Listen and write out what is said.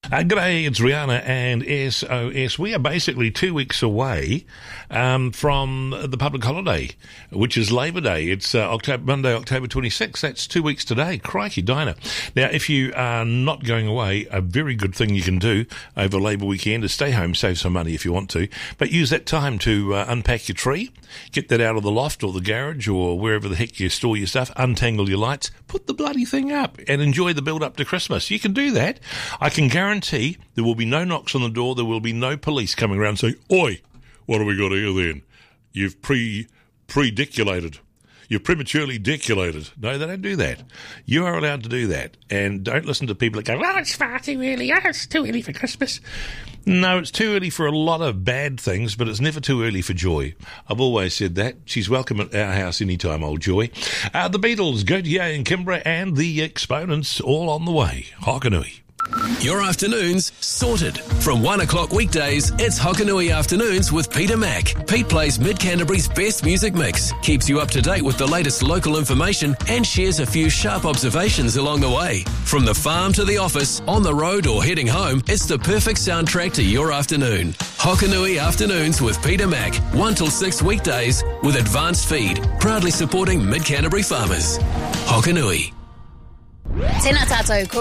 G'day, it's Rihanna and SOS. We are basically 2 weeks away from the public holiday, which is Labor Day. It's Monday, October 26th. That's 2 weeks today. Crikey, Dinah. Now, if you are not going away, a very good thing you can do over Labor weekend is stay home, save some money if you want to, but use that time to unpack your tree, get that out of the loft or the garage or wherever the heck you store your stuff, untangle your lights, put the bloody thing up and enjoy the build up to Christmas. You can do that. I can guarantee there will be no knocks on the door. There will be no police coming around saying, "Oi, what have we got here then? You've prediculated. You've prematurely diculated." No, they don't do that. You are allowed to do that. And don't listen to people that go, "Oh, it's far too early. Oh, it's too early for Christmas." No, it's too early for a lot of bad things, but it's never too early for joy. I've always said that. She's welcome at our house anytime, old Joy. The Beatles, Gautier and Kimbra, and the Exponents all on the way. Hokanui. Your afternoons sorted. From 1 o'clock weekdays, it's Hokanui Afternoons with Peter Mack. Pete plays Mid-Canterbury's best music mix, keeps you up to date with the latest local information, and shares a few sharp observations along the way. From the farm to the office, on the road or heading home, it's the perfect soundtrack to your afternoon. Hokanui Afternoons with Peter Mack, 1 till 6 weekdays with Advanced Feed, proudly supporting Mid-Canterbury farmers. Hokanui. Tēnā tātou